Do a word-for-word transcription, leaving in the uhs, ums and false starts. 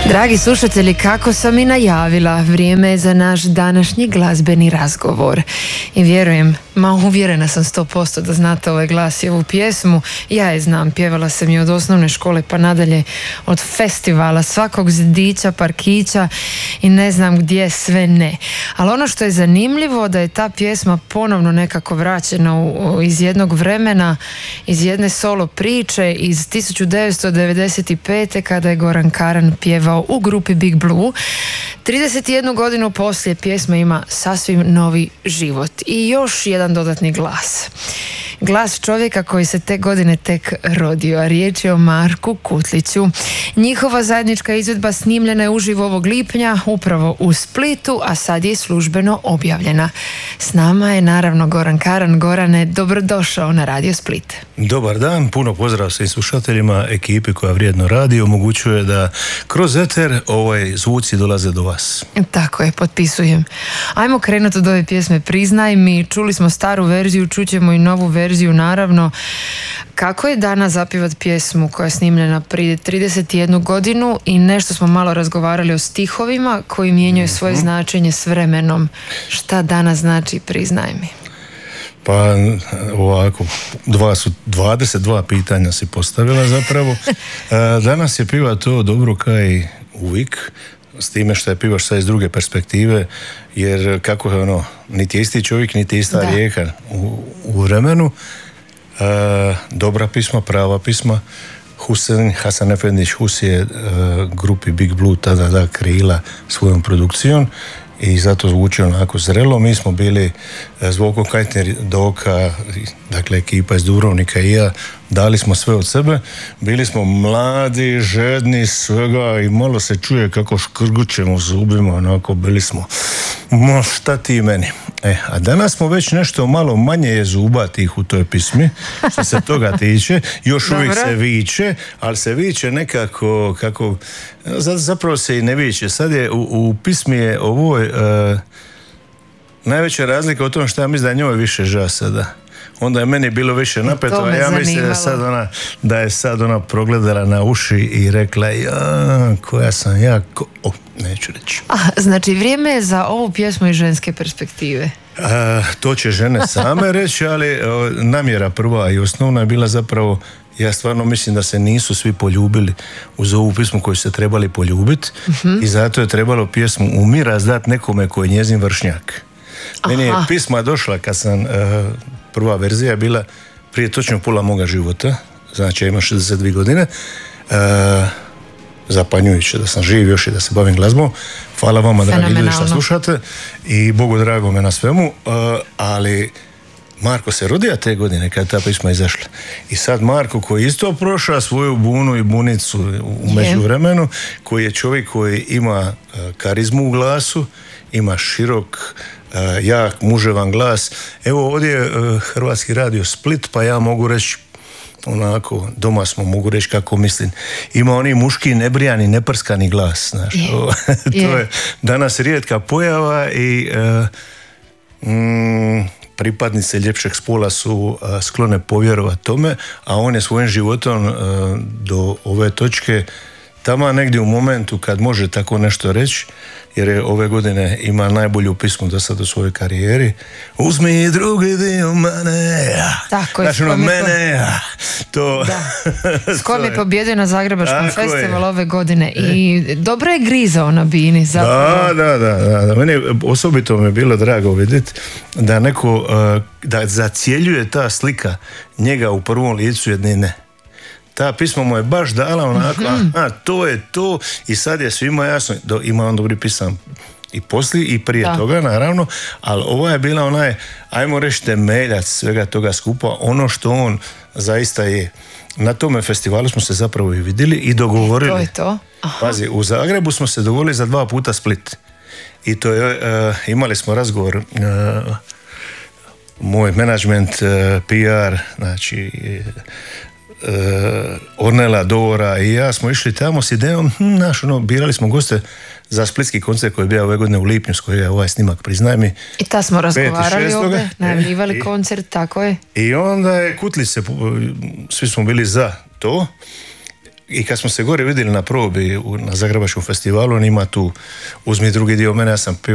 Dragi slušatelji, kako sam i najavila, vrijeme je za naš današnji glazbeni razgovor. I vjerujem, ma uvjerena sam sto posto da znate ovaj glas i ovu pjesmu. Ja je znam, pjevala sam je od osnovne škole pa nadalje, od festivala, svakog zidića, parkića i ne znam gdje sve ne. Ali ono što je zanimljivo da je ta pjesma ponovno nekako vraćena u, u, iz jednog vremena, iz jedne solo priče iz tisuću devetsto devedeset pete kada je Goran Karan pjevao u grupi Big Blue. trideset jednu godinu poslije pjesma ima sasvim novi život i još jedan dodatni glas. Glas čovjeka koji se te godine tek rodio, a riječ je o Marku Kutliću. Njihova zajednička izvedba snimljena je uživo ovog lipnja, upravo u Splitu, a sad je službeno objavljena. S nama je naravno Goran Karan. Gorane, dobrodošao na Radio Split. Dobar dan, puno pozdrav svim slušateljima, ekipi koja vrijedno radi, omogućuje da kroz eter ovaj zvuci dolaze do vas. Tako je, potpisujem. Ajmo krenuti od ove pjesme Priznaj mi. Čuli smo staru verziju, čućemo i novu verziju naravno. Kako je danas zapjevat pjesmu koja je snimljena prije trideset jednu godinu i nešto smo malo razgovarali o stihovima koji mijenjaju svoje mm-hmm. značenje s vremenom. Šta danas znači Priznaj mi? Pa ovako, dva su, dvadeset dva pitanja si postavila zapravo. Danas je piva to dobro kaj uvijek, s time što je pivaš sad iz druge perspektive, jer kako je ono, niti je isti čovjek, niti je ista da. rijeka u, u vremenu. E, dobra pisma, prava pisma. Husein Hasan Efendić Hus je e, grupi Big Blue tada da krila svojom produkcijom i zato zvuči onako zrelo. Mi smo bili Zvoko Kajtner, Doka, dakle ekipa iz Dubrovnika i ja, dali smo sve od sebe, bili smo mladi, žedni svega i malo se čuje kako škrgućemo u zubima, onako bili smo, mo šta ti meni. E, a danas smo već nešto malo manje je zubatih u toj pismi, što se toga tiče, još uvijek se viče, ali se viče nekako, kako, zapravo se i ne viče. Sad je u, u pismi je ovoj uh, najveća razlika o tom što ja mislim da je njoj više ža sada. Onda je meni bilo više napeto, a ja mislim da je sad ona, da je sad ona progledala na uši i rekla, ja, koja sam ja, ko... oh, neću reći. A, znači vrijeme je za ovu pjesmu iz ženske perspektive. A, to će žene same reći, ali o, namjera prva i osnovna je bila zapravo, ja stvarno mislim da se nisu svi poljubili uz ovu pismu koju se trebali poljubiti uh-huh. i zato je trebalo pjesmu u miraz dati nekome koji je njezin vršnjak. Meni je pisma došla kad sam, uh, prva verzija je bila prije točno pola moga života, znači ja imam šezdeset dvije godine, uh, zapanjujuće da sam živ još i da se bavim glazbom. Hvala vama dragi ljudi što slušate i Bogu drago me na svemu, uh, ali Marko se rodio te godine kad ta pisma izašla. I sad Marko koji isto prošao svoju bunu i bunicu u međuvremenu, koji je čovjek koji ima uh, karizmu u glasu, ima širok, uh, jak, muževan glas. Evo ovdje je uh, Hrvatski radio Split, pa ja mogu reći onako, doma smo, mogu reći kako mislim. Ima oni muški nebrijani, neprskani glas, znaš. Yeah. to yeah. je danas rijetka pojava i uh, mm, pripadnice ljepšeg spola su uh, sklone povjerovati tome, a on je svojim životom uh, do ove točke tamo negdje u momentu kad može tako nešto reći, jer je ove godine ima najbolju pismu do sad u svojoj karijeri. Uzmi drugi dio mene. Tako je. Znači ono mene. To. S kojom je pobjedio na Zagrebačkom festivalu ove godine i dobro je grizao na bini. Da, da, da, da. Meni osobito mi je bilo drago vidjeti da neko, da zacjeljuje ta slika njega u prvom licu jednine. Ta pisma mu je baš dala onako, mm-hmm. aha, to je to i sad je svima jasno, do, ima on dobri pisan i poslije i prije da. toga naravno, ali ova je bila onaj, ajmo reći temeljac svega toga skupa, ono što on zaista je. Na tome festivalu smo se zapravo i vidjeli i dogovorili. To je to. Aha. Pazi, u Zagrebu smo se dogovorili za dva puta Split i to je, uh, imali smo razgovor, uh, moj menadžment, uh, P R, znači Uh, Ornela, Dora i ja smo išli tamo s idejom, hm, naš, ono, birali smo goste za splitski koncert koji je bio ove godine u lipnju s kojeg je ovaj snimak Priznaj mi. I ta smo razgovarali ovdje, najavljivali e, koncert, tako je. I onda je Kutlić se, svi smo bili za to, i kad smo se gore vidjeli na probi u- na Zagrebačkom festivalu, on ima tu uzmi drugi dio mene, ja sam pio